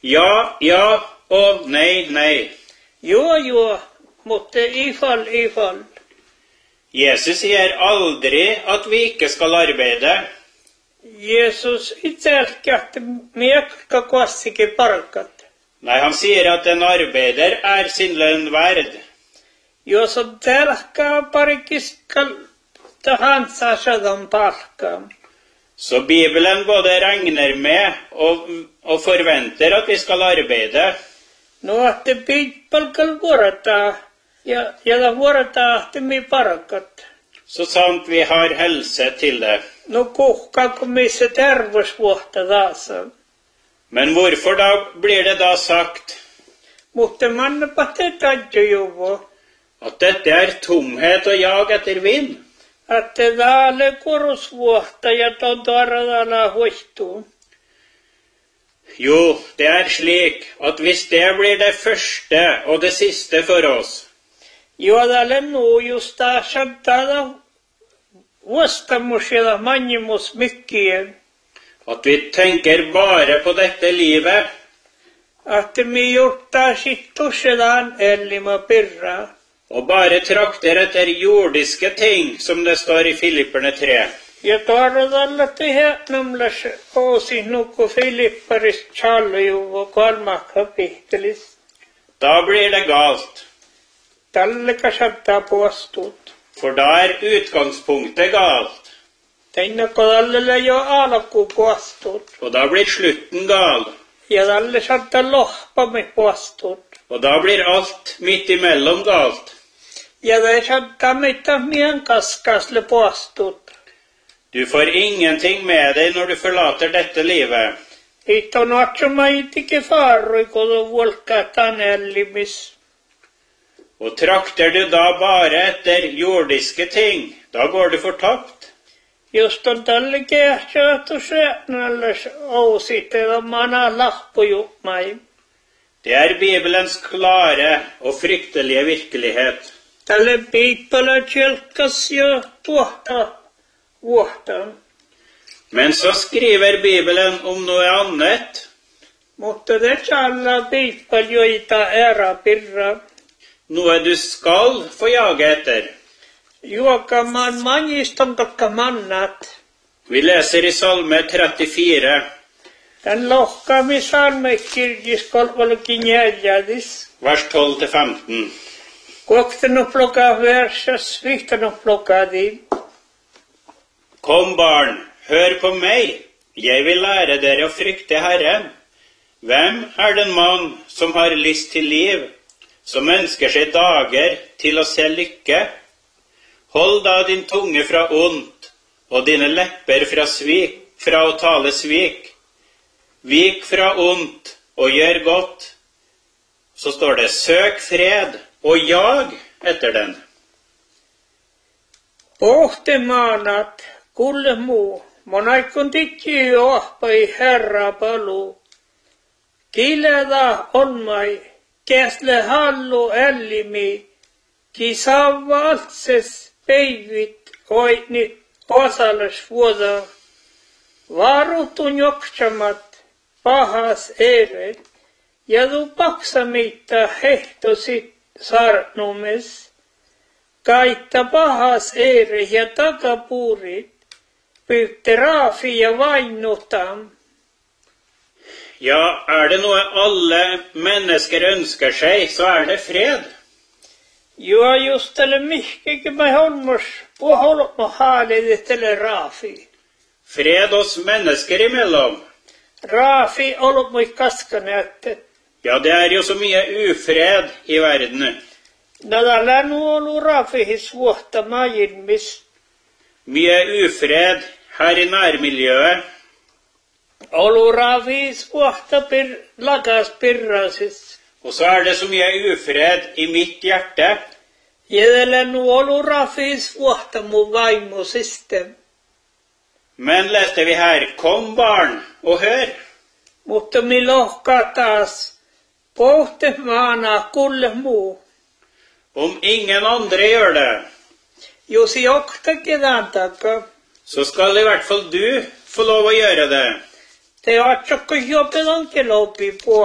Ja, ja og nei, nei. Jo, måtte ifall. Jesus sier aldri at vi ikke skal arbeide. Jesus itselkä, että miekka kossikin parkat. Nei, han sier at en arbeider er sin lønn verd. Jos on telkkaa parikiskal tahansa sadan palkkaa. Så Bibelen både regner med og forventer at vi skal arbeide. No, että piipalkal vuorotaan ja vuorotaan, että mi parkat. Så sant vi har helse til det. No, kuhkaako missä terveysvuotta taas. Men hvorfor da blir det da sagt Mutta mannapa te tajjujuvo. at dette er tomhet og jag etter vind? Että täällä korusvuotta ja tontoaradana huihtuu. Jo, det er slik at hvis det blir det første og det siste for oss, Jo, täällä nuu just taasantana vuostamus ja manjimus mikkien. at vi tenker bare på dette livet, Että mi juttaa sit tusedan ellima pirraa. og bare trakter etter jordiske ting, som det står i Filipperne 3, Ja toradalla tehdämläs oosi nukku Filipparis chaljuvo kolmakka pihtelis. da blir det galt. Talleka sattaa puostut. For da er utgangspunktet galt, Teinna kodallella jo alku puostut. og da blir slutten gal, Ja talle sattaa lohpami puostut. og da blir alt midt imellom galt. Ja det sattaa mitä mien kaskasle puostut. Du får ingenting med deg når du forlater dette livet. Ito natsuma itike farroi kodo vuolkaa tanellimis. Og trakter du da bare etter jordiske ting, da går du fortapt. Just on tälle kehtsäätö seännälles ousitella mana lahpujumai. Det er Bibelens klare og fryktelige virkelighet. Tälle piippala tjelkas ja tuohta vuohta. Men så skriver Bibelen om noe annet. Mutta det alla piippal joita era pirra. Noe du skal få jage etter. Juokamaan manjiston tokka mannat. Vi leser i Salme 34, Tän lohkaamisalme kirkiskolvalkin jäljädis. vers 12-15. Kuoktanu plukkaa versas, vihtanu plukkaa di. Kom barn, hør på meg. Jeg vil lære dere å frykte Herren. Hvem er den mann som har lyst til liv, som ønsker seg dager til å se lykke? Hold da din tunge fra ondt, og dine lepper fra å tale svik. Vik fra ondt, og gjør godt. Så står det, søk fred, og jag etter den. Pohtimaanat, kulle muu, monaikon tikki johpa i herra palu. Kileda on mai, käsle hallu ellimi, ki saava altses peivit oitnit osalles vuoda. Varutun joksamat pahas eret, ja du paksamitta hehtosit sarnumes. Kaitta pahas ere ja takapuurit, pyytte raafi ja vainnutam. Ja, er det noe alle mennesker ønsker seg, så er det fred. Jo, just tälle mihkekin mä holmos, puholmo haalidi tälle raafi. Fred oss mennesker imellom. Raafi olmoi kaskanäyttet. Ja, det er jo så mye ufred i verden. Nadalla nuolu raafihis vuotta majinmis. Mye ufred her i nærmiljøet. Olu raafihis vuotta lakas pirrasis. Og så er det så mye ufred i mitt hjerte. Jedellä nuolu raafihis vuotta mu vaimo system. Men leste vi her, kom barn og hør. Mutta mi lohkaa taas. Pohte maana kulle muu. Om ingen andre gjør det, Jos joktakin antaka. så skal i hvert fall du få lov å gjøre det. Te otsakko jopelankin lopi